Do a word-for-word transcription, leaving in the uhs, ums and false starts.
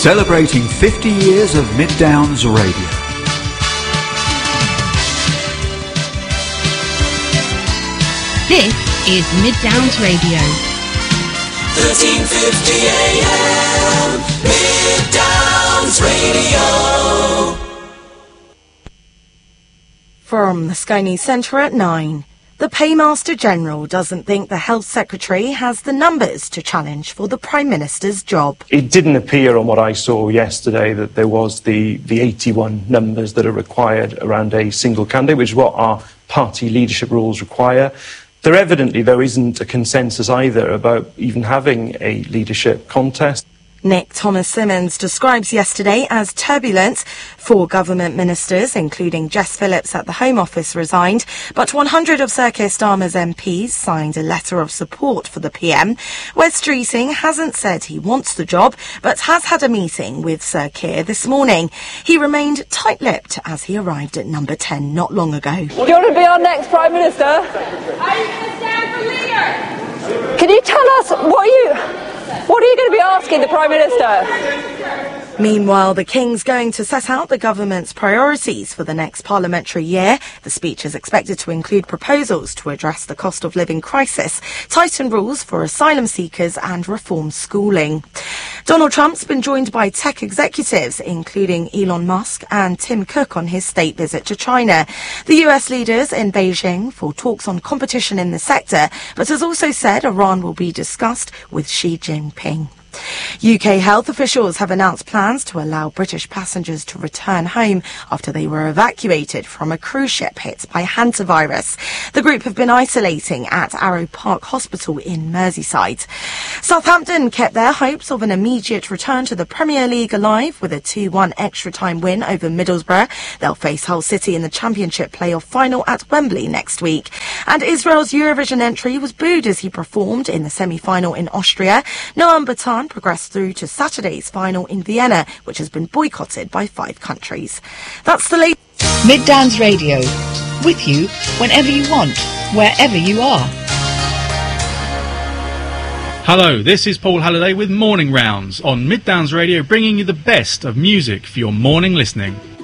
Celebrating fifty years of Mid Downs Radio. This is Mid Downs Radio. thirteen fifty A M, Mid Downs Radio. From the Sky News Centre at nine. The Paymaster General doesn't think the Health Secretary has the numbers to challenge for the Prime Minister's job. It didn't appear on what I saw yesterday that there was the, the eighty-one numbers that are required around a single candidate, which is what our party leadership rules require. There evidently, though, isn't a consensus either about even having a leadership contest. Nick Thomas-Symonds describes yesterday as turbulent. Four government ministers, including Jess Phillips at the Home Office, resigned, but one hundred of Sir Keir Starmer's M Ps signed a letter of support for the P M. Wes Streeting hasn't said he wants the job, but has had a meeting with Sir Keir this morning. He remained tight-lipped as he arrived at number ten not long ago. Do you want to be our next Prime Minister? Are you going to stand for leader? Can you tell us what you... What are you going to be asking the Prime Minister? Meanwhile, the King's going to set out the government's priorities for the next parliamentary year. The speech is expected to include proposals to address the cost of living crisis, tighten rules for asylum seekers and reform schooling. Donald Trump's been joined by tech executives, including Elon Musk and Tim Cook, on his state visit to China. The U S leaders in Beijing for talks on competition in the sector, but has also said Iran will be discussed with Xi Jinping. U K health officials have announced plans to allow British passengers to return home after they were evacuated from a cruise ship hit by hantavirus. The group have been isolating at Arrow Park Hospital in Merseyside. Southampton kept their hopes of an immediate return to the Premier League alive with a two one extra-time win over Middlesbrough. They'll face Hull City in the Championship playoff final at Wembley next week. And Israel's Eurovision entry was booed as he performed in the semi-final in Austria. Noam Batan progressed through to Saturday's final in Vienna, which has been boycotted by five countries. That's the latest. Mid Downs Radio. With you whenever you want, wherever you are. Hello, this is Paul Halliday with Morning Rounds on Mid Downs Radio, bringing you the best of music for your morning listening.